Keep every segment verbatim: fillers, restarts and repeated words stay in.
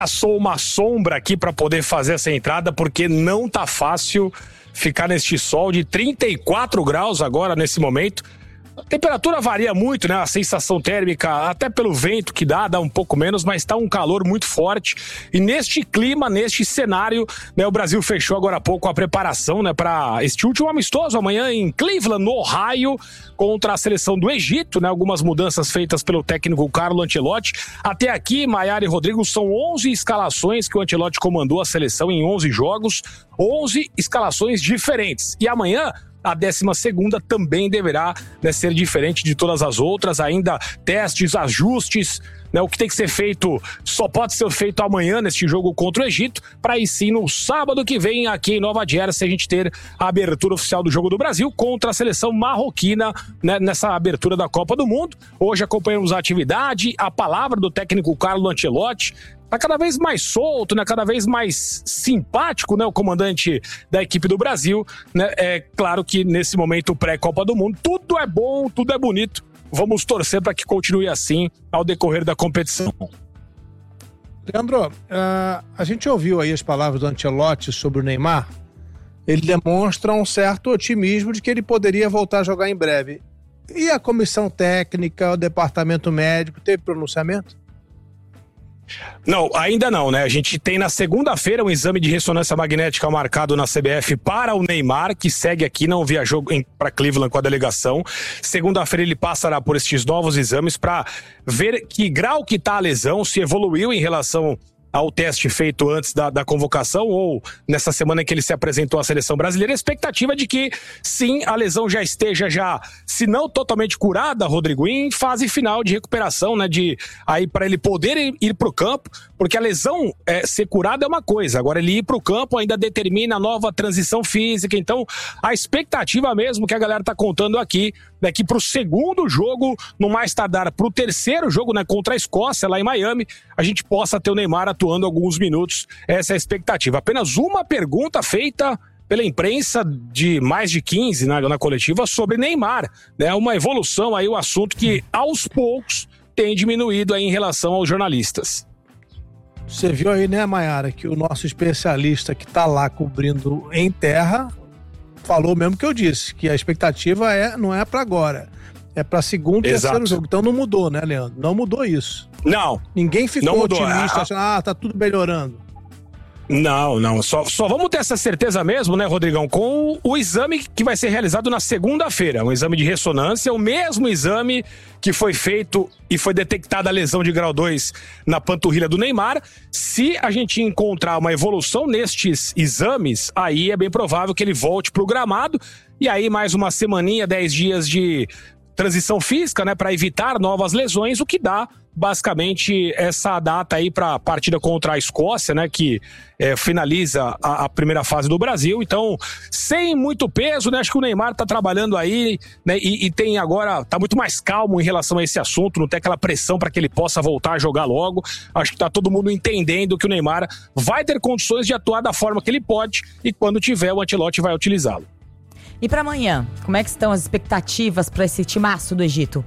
Passou uma sombra aqui para poder fazer essa entrada, porque não tá fácil ficar neste sol de trinta e quatro graus agora nesse momento. A temperatura varia muito, né? A sensação térmica, até pelo vento que dá, dá um pouco menos, mas tá um calor muito forte. E neste clima, neste cenário, né, o Brasil fechou agora há pouco a preparação, né, para este último amistoso amanhã em Cleveland, no Ohio, contra a seleção do Egito, né? Algumas mudanças feitas pelo técnico Carlo Ancelotti. Até aqui, Maiara e Rodrigo, são onze escalações que o Ancelotti comandou a seleção em onze jogos, onze escalações diferentes. E amanhã a décima segunda também deverá, né, ser diferente de todas as outras, ainda testes, ajustes, né, o que tem que ser feito só pode ser feito amanhã neste jogo contra o Egito, para aí sim no sábado que vem aqui em Nova Jersey a gente ter a abertura oficial do Jogo do Brasil contra a seleção marroquina, né, nessa abertura da Copa do Mundo. Hoje acompanhamos a atividade, a palavra do técnico Carlo Ancelotti. Tá cada vez mais solto, né? Cada vez mais simpático, né? O comandante da equipe do Brasil, né? É claro que nesse momento pré-Copa do Mundo, tudo é bom, tudo é bonito. Vamos torcer para que continue assim ao decorrer da competição. Leandro, uh, a gente ouviu aí as palavras do Ancelotti sobre o Neymar. Ele demonstra um certo otimismo de que ele poderia voltar a jogar em breve. E a comissão técnica, o departamento médico, teve pronunciamento? Não, ainda não, né? A gente tem na segunda-feira um exame de ressonância magnética marcado na C B F para o Neymar, que segue aqui, não viajou para Cleveland com a delegação. Segunda-feira ele passará por estes novos exames para ver que grau que está a lesão, se evoluiu em relação ao teste feito antes da, da convocação ou nessa semana em que ele se apresentou à seleção brasileira. A expectativa é de que, sim, a lesão já esteja já, se não totalmente curada, Rodrigo, em fase final de recuperação, né, de aí para ele poder ir, ir para o campo, porque a lesão é, ser curada é uma coisa, agora ele ir para o campo ainda determina a nova transição física. Então a expectativa mesmo que a galera tá contando aqui é que para o segundo jogo, no mais tardar para o terceiro jogo, né, contra a Escócia lá em Miami, a gente possa ter o Neymar atuando alguns minutos. Essa é a expectativa. Apenas uma pergunta feita pela imprensa de mais de quinze na, na coletiva sobre Neymar, né? Uma evolução aí, o assunto que aos poucos tem diminuído aí em relação aos jornalistas. Você viu aí, né, Maiara, que o nosso especialista que está lá cobrindo em terra falou mesmo que eu disse, que a expectativa é, não é para agora, é para segundo e terceiro jogo. Então não mudou, né, Leandro? Não mudou isso. Não. Ninguém ficou não mudou. otimista, a... achando, ah, tá tudo melhorando. Não, não. Só, só vamos ter essa certeza mesmo, né, Rodrigão, com o, o exame que vai ser realizado na segunda-feira. Um exame de ressonância, o mesmo exame que foi feito e foi detectada a lesão de grau dois na panturrilha do Neymar. Se a gente encontrar uma evolução nestes exames, aí é bem provável que ele volte pro gramado. E aí mais uma semaninha, dez dias de transição física, né, para evitar novas lesões, o que dá basicamente essa data aí para a partida contra a Escócia, né, que é, finaliza a, a primeira fase do Brasil. Então, sem muito peso, né, acho que o Neymar tá trabalhando aí, né, e, e tem agora, tá muito mais calmo em relação a esse assunto, não tem aquela pressão para que ele possa voltar a jogar logo. Acho que tá todo mundo entendendo que o Neymar vai ter condições de atuar da forma que ele pode e quando tiver, o Ancelotti vai utilizá-lo. E para amanhã, como é que estão as expectativas para esse timaço do Egito?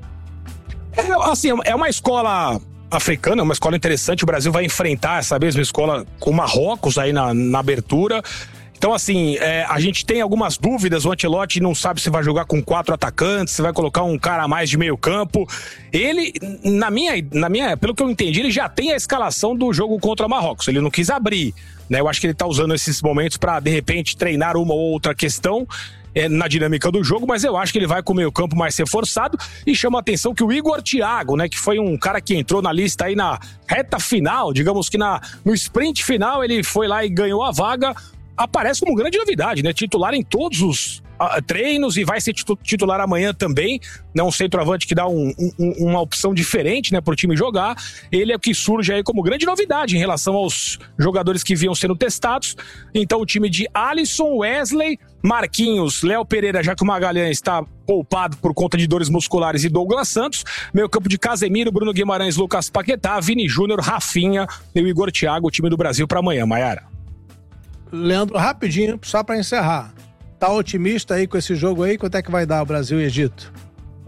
É, assim, é uma escola africana, é uma escola interessante. O Brasil vai enfrentar essa mesma escola com Marrocos aí na, na abertura. Então, assim, é, a gente tem algumas dúvidas. O Ancelotti não sabe se vai jogar com quatro atacantes, se vai colocar um cara a mais de meio campo. Ele, na minha, na minha, pelo que eu entendi, ele já tem a escalação do jogo contra Marrocos. Ele não quis abrir, né? Eu acho que ele tá usando esses momentos para, de repente, treinar uma ou outra questão É, na dinâmica do jogo, mas eu acho que ele vai com o meio campo mais reforçado. E chama a atenção que o Igor Thiago, né, que foi um cara que entrou na lista aí na reta final, digamos que na, no sprint final ele foi lá e ganhou a vaga, aparece como grande novidade, né, titular em todos os uh, treinos e vai ser titular amanhã também, né, um centroavante que dá um, um, uma opção diferente, né, pro time jogar. Ele é o que surge aí como grande novidade em relação aos jogadores que vinham sendo testados. Então o time de Alisson, Wesley, Marquinhos, Léo Pereira, já que o Magalhães está poupado por conta de dores musculares, e Douglas Santos. Meio campo de Casemiro, Bruno Guimarães, Lucas Paquetá, Vini Júnior, Rafinha e o Igor Thiago, o time do Brasil para amanhã, Maiara. Leandro, rapidinho, só para encerrar. Tá otimista aí com esse jogo aí? Quanto é que vai dar o Brasil e Egito?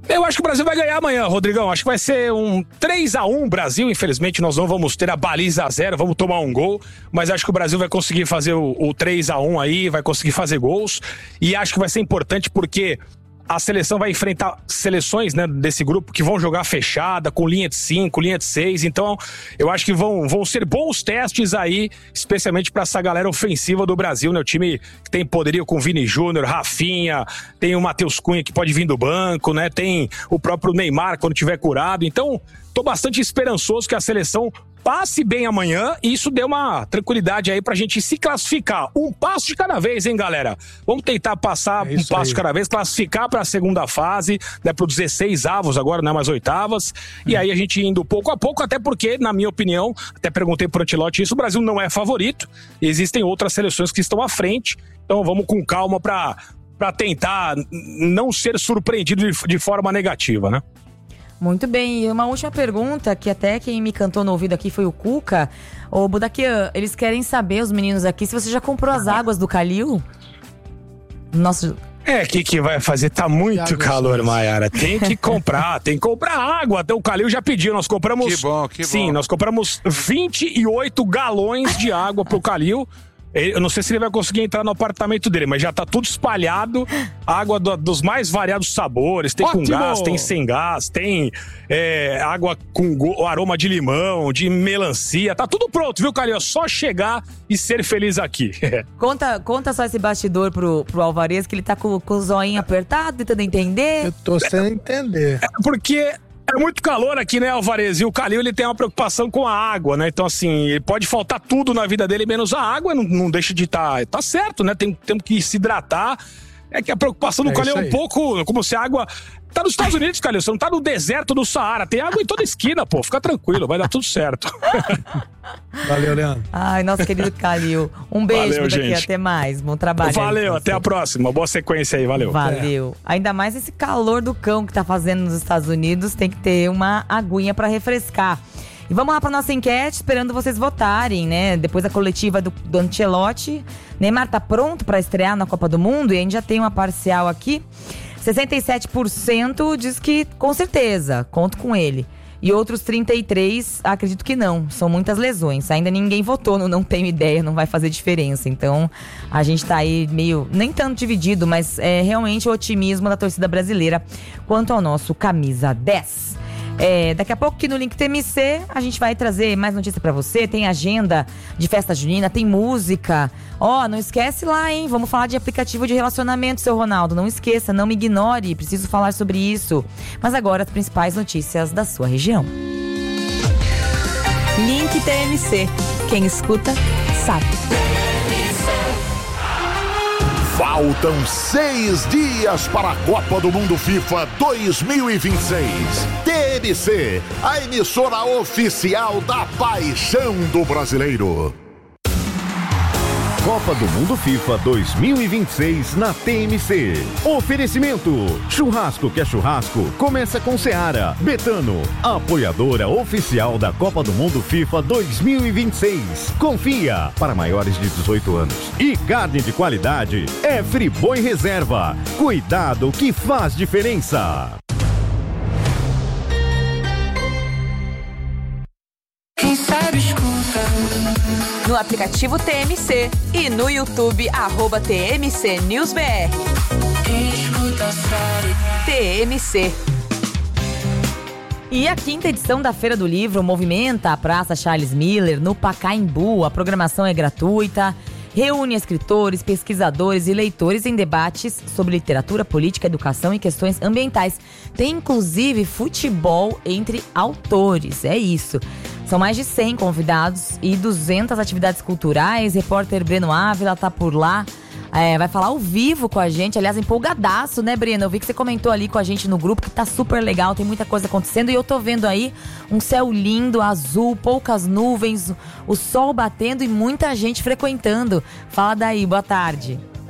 Eu acho que o Brasil vai ganhar amanhã, Rodrigão. Acho que vai ser um três a um Brasil. Infelizmente, nós não vamos ter a baliza a zero, vamos tomar um gol. Mas acho que o Brasil vai conseguir fazer o, o três a um aí, vai conseguir fazer gols. E acho que vai ser importante porque a seleção vai enfrentar seleções, né, desse grupo que vão jogar fechada, com linha de cinco, linha de seis. Então, eu acho que vão, vão ser bons testes aí, especialmente para essa galera ofensiva do Brasil, né? O time que tem poderio com Vini Júnior, Rafinha, tem o Matheus Cunha que pode vir do banco, né? Tem o próprio Neymar quando tiver curado. Então, tô bastante esperançoso que a seleção passe bem amanhã e isso dê uma tranquilidade aí pra gente se classificar. Um passo de cada vez, hein, galera? Vamos tentar passar é um passo aí de cada vez, classificar pra segunda fase, né, pro dezesseis avos agora, não é mais oitavas. Hum. E aí a gente indo pouco a pouco, até porque, na minha opinião, até perguntei pro Ancelotti isso, o Brasil não é favorito. Existem outras seleções que estão à frente. Então vamos com calma pra, pra tentar não ser surpreendido de, de forma negativa, né? Muito bem, e uma última pergunta, que até quem me cantou no ouvido aqui foi o Cuca. Ô, Budakian, eles querem saber, os meninos aqui, se você já comprou as águas do Calil? Nossa... É, o que, que vai fazer? Tá muito calor, Mayara. Tem que comprar, tem que comprar água. Até o Calil já pediu, nós compramos... Que bom, que bom. Sim, nós compramos vinte e oito galões de água pro Calil. Eu não sei se ele vai conseguir entrar no apartamento dele, mas já tá tudo espalhado. Água do, dos mais variados sabores. Tem Ótimo. Com gás, tem sem gás, tem é, água com go, aroma de limão, de melancia. Tá tudo pronto, viu, Calil? É só chegar e ser feliz aqui. Conta, conta só esse bastidor pro, pro Alvarez, que ele tá com, com o zoinho apertado, tentando entender. Eu tô sem entender. É porque... É muito calor aqui, né, Alvarez? E o Calil, ele tem uma preocupação com a água, né? Então, assim, ele pode faltar tudo na vida dele, menos a água, não, não deixa de estar... Tá, tá certo, né? Tem, temos que se hidratar. É que a preocupação do é Calil é um pouco como se a água... Tá nos Estados Unidos, Calil, você não tá no deserto do Saara. Tem água em toda esquina, pô. Fica tranquilo, vai dar tudo certo. Valeu, Leandro. Ai, nosso querido Calil. Um beijo valeu, daqui, gente. Até mais. Bom trabalho. Valeu, até a próxima. Boa sequência aí, valeu. Valeu. É. Ainda mais esse calor do cão que tá fazendo nos Estados Unidos, tem que ter uma aguinha pra refrescar. E vamos lá pra nossa enquete, esperando vocês votarem, né? Depois da coletiva do, do Ancelotti, Neymar tá pronto pra estrear na Copa do Mundo? E a gente já tem uma parcial aqui. sessenta e sete por cento diz que com certeza, conto com ele. E outros trinta e três por cento acredito que não, são muitas lesões. Ainda ninguém votou no não tenho ideia, não vai fazer diferença. Então a gente tá aí meio, nem tanto dividido, mas é realmente o otimismo da torcida brasileira quanto ao nosso camisa dez. É, daqui a pouco aqui no Link T M C a gente vai trazer mais notícia pra você. Tem agenda de festa junina, tem música. Ó, oh, não esquece lá, hein? Vamos falar de aplicativo de relacionamento, seu Ronaldo. Não esqueça, não me ignore, preciso falar sobre isso. Mas agora as principais notícias da sua região. Link T M C. Quem escuta, sabe. Faltam seis dias para a Copa do Mundo FIFA dois mil e vinte e seis. T M C, a emissora oficial da paixão do brasileiro. Copa do Mundo FIFA dois mil e vinte e seis na T M C. Oferecimento: churrasco que é churrasco, começa com Seara. Betano, apoiadora oficial da Copa do Mundo FIFA dois mil e vinte e seis. Confia, para maiores de dezoito anos. E carne de qualidade é Friboi Reserva. Cuidado que faz diferença. Quem sabe escuta. No aplicativo T M C e no YouTube, arroba T M C News B R. Quem escuta sabe. T M C. E a quinta edição da Feira do Livro movimenta a Praça Charles Miller, no Pacaembu. A programação é gratuita, reúne escritores, pesquisadores e leitores em debates sobre literatura, política, educação e questões ambientais. Tem inclusive futebol entre autores, é isso. São mais de cem convidados e duzentas atividades culturais. Repórter Breno Ávila tá por lá, é, vai falar ao vivo com a gente. Aliás, empolgadaço, né, Breno? Eu vi que você comentou ali com a gente no grupo que tá super legal, tem muita coisa acontecendo. E eu tô vendo aí um céu lindo, azul, poucas nuvens, o sol batendo e muita gente frequentando. Fala daí, boa tarde.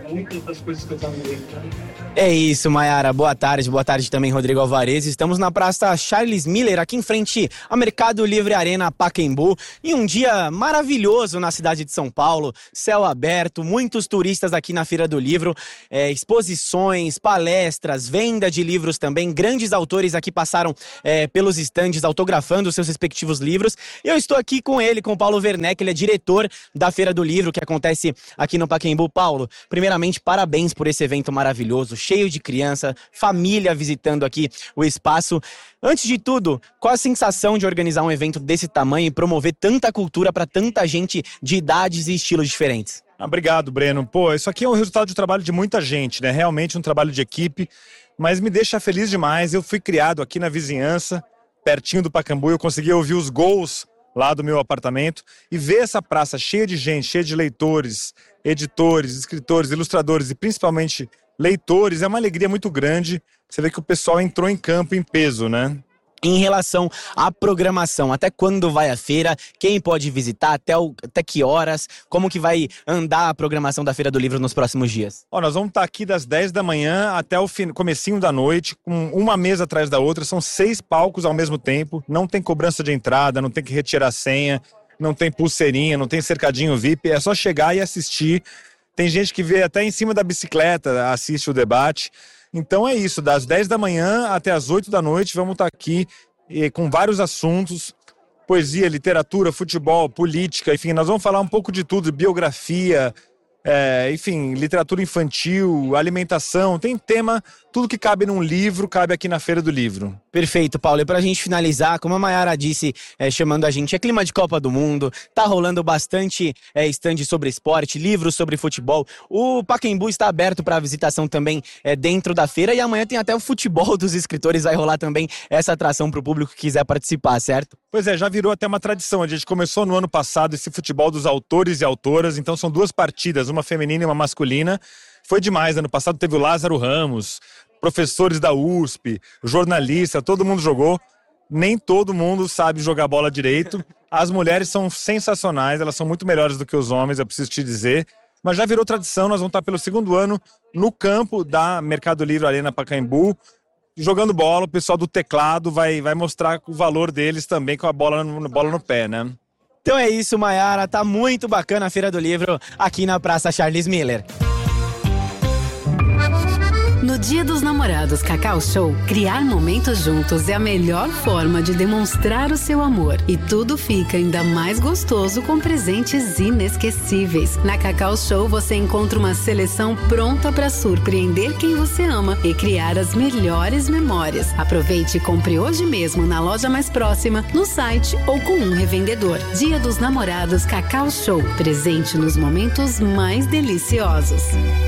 muitas das coisas que eu estava lembrando. É isso, Mayara. Boa tarde. Boa tarde também, Rodrigo Alvarez. Estamos na Praça Charles Miller, aqui em frente ao Mercado Livre Arena Pacaembu. E um dia maravilhoso na cidade de São Paulo. Céu aberto, muitos turistas aqui na Feira do Livro. É, exposições, palestras, venda de livros também. Grandes autores aqui passaram é, pelos estandes autografando seus respectivos livros. E eu estou aqui com ele, com o Paulo Werneck. Ele é diretor da Feira do Livro, que acontece aqui no Pacaembu. Paulo, primeiramente, parabéns por esse evento maravilhoso, cheio de criança, família visitando aqui o espaço. Antes de tudo, qual a sensação de organizar um evento desse tamanho e promover tanta cultura para tanta gente de idades e estilos diferentes? Obrigado, Breno. Pô, isso aqui é um resultado de trabalho de muita gente, né? Realmente um trabalho de equipe, mas me deixa feliz demais. Eu fui criado aqui na vizinhança, pertinho do Pacaembu, eu consegui ouvir os gols lá do meu apartamento e ver essa praça cheia de gente, cheia de leitores, editores, escritores, ilustradores e principalmente leitores, é uma alegria muito grande. Você vê que o pessoal entrou em campo em peso, né? Em relação à programação, até quando vai a feira, quem pode visitar, até, o, até que horas, como que vai andar a programação da Feira do Livro nos próximos dias? Ó, nós vamos estar aqui das dez da manhã até o fim, comecinho da noite, com uma mesa atrás da outra, são seis palcos ao mesmo tempo, não tem cobrança de entrada, não tem que retirar a senha, não tem pulseirinha, não tem cercadinho V I P, é só chegar e assistir. Tem gente que vê até em cima da bicicleta, assiste o debate. Então é isso, das dez da manhã até as oito da noite, vamos estar aqui eh, com vários assuntos, poesia, literatura, futebol, política, enfim, nós vamos falar um pouco de tudo, biografia, é, enfim, literatura infantil, alimentação, tem tema, tudo que cabe num livro, cabe aqui na Feira do Livro. Perfeito, Paulo. E pra gente finalizar, como a Mayara disse, é, chamando a gente, é clima de Copa do Mundo, tá rolando bastante é, stand sobre esporte, livros sobre futebol. O Pacaembu está aberto para visitação também é, dentro da feira e amanhã tem até o futebol dos escritores, vai rolar também essa atração pro público que quiser participar, certo? Pois é, já virou até uma tradição. A gente começou no ano passado esse futebol dos autores e autoras, então são duas partidas, uma feminina e uma masculina. Foi demais, ano passado teve o Lázaro Ramos, professores da U S P, jornalista, todo mundo jogou. Nem todo mundo sabe jogar bola direito. As mulheres são sensacionais, elas são muito melhores do que os homens, eu preciso te dizer. Mas já virou tradição, nós vamos estar pelo segundo ano no campo da Mercado Livre Arena Pacaembu, jogando bola. O pessoal do teclado vai, vai mostrar o valor deles também com a bola no, bola no pé, né? Então é isso, Mayara, tá muito bacana a Feira do Livro aqui na Praça Charles Miller. No Dia dos Namorados Cacau Show, criar momentos juntos é a melhor forma de demonstrar o seu amor. E tudo fica ainda mais gostoso com presentes inesquecíveis. Na Cacau Show você encontra uma seleção pronta para surpreender quem você ama e criar as melhores memórias. Aproveite e compre hoje mesmo na loja mais próxima, no site ou com um revendedor. Dia dos Namorados Cacau Show, presente nos momentos mais deliciosos.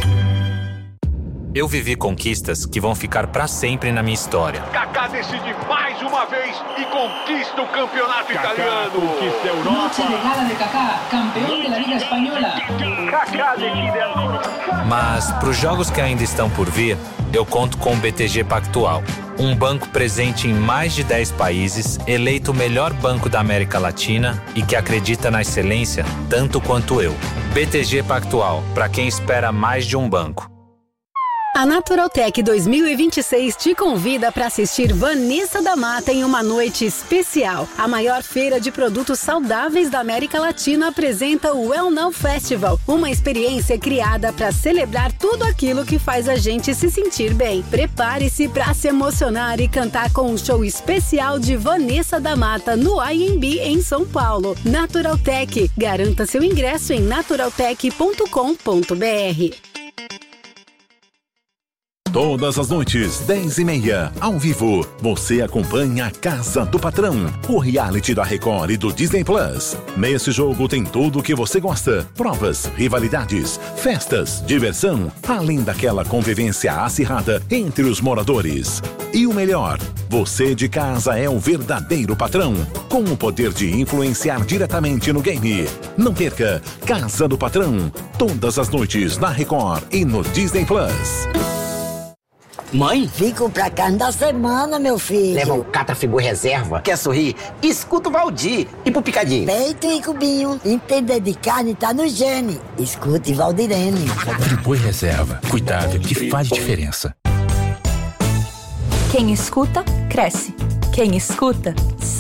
Eu vivi conquistas que vão ficar pra sempre na minha história. Kaká decide mais uma vez e conquista o campeonato Kaká italiano. Conquista a Europa. Noche de gala de Kaká, campeão da Liga Espanhola. Kaká decide a... Mas pros jogos que ainda estão por vir, eu conto com o B T G Pactual. Um banco presente em mais de dez países, eleito o melhor banco da América Latina e que acredita na excelência tanto quanto eu. B T G Pactual, para quem espera mais de um banco. A Naturaltech dois mil e vinte e seis te convida para assistir Vanessa da Mata em uma noite especial. A maior feira de produtos saudáveis da América Latina apresenta o Well Now Festival, uma experiência criada para celebrar tudo aquilo que faz a gente se sentir bem. Prepare-se para se emocionar e cantar com um show especial de Vanessa da Mata no I M B em São Paulo. Naturaltech, garanta seu ingresso em naturaltech ponto com ponto b r. Todas as noites, dez e meia, ao vivo, você acompanha a Casa do Patrão, o reality da Record e do Disney Plus. Nesse jogo tem tudo o que você gosta: provas, rivalidades, festas, diversão, além daquela convivência acirrada entre os moradores. E o melhor, você de casa é o verdadeiro patrão, com o poder de influenciar diretamente no game. Não perca Casa do Patrão, todas as noites na Record e no Disney Plus. Mãe? Fico pra carne da semana, meu filho. Leva o Catrafibu Reserva. Quer sorrir? Escuta o Valdir. E pro picadinho? Peito e cubinho. Entender de carne tá no gene. Escute Valdirene. Friboi Reserva. Cuidado que faz diferença. Quem escuta, cresce. Quem escuta,